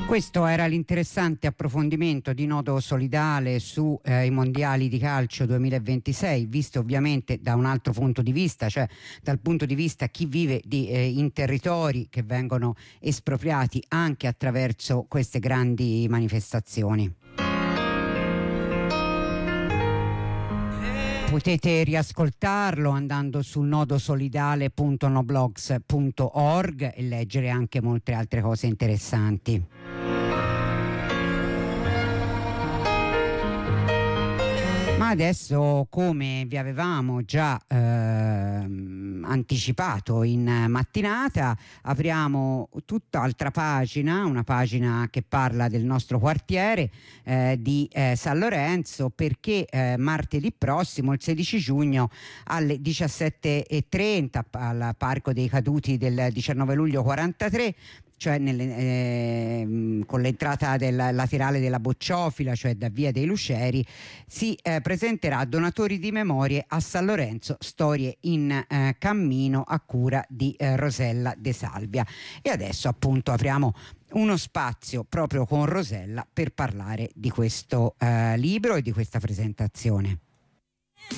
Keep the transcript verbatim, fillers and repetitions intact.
Questo era l'interessante approfondimento di Nodo Solidale sui eh, mondiali di calcio duemilaventisei, visto ovviamente da un altro punto di vista, cioè dal punto di vista chi vive di, eh, in territori che vengono espropriati anche attraverso queste grandi manifestazioni. Potete riascoltarlo andando sul nodosolidale punto noblogs punto org e leggere anche molte altre cose interessanti. Ma adesso, come vi avevamo già eh, anticipato in mattinata, apriamo tutt'altra pagina, una pagina che parla del nostro quartiere eh, di eh, San Lorenzo, perché eh, martedì prossimo, il sedici giugno, alle diciassette e trenta al Parco dei Caduti del diciannove luglio quarantatré, cioè nelle, eh, con l'entrata del laterale della Bocciofila, cioè da Via dei Luceri, si eh, presenterà Donatori di Memorie a San Lorenzo, storie in eh, cammino, a cura di eh, Rosella De Salvia. E adesso appunto apriamo uno spazio proprio con Rosella per parlare di questo eh, libro e di questa presentazione.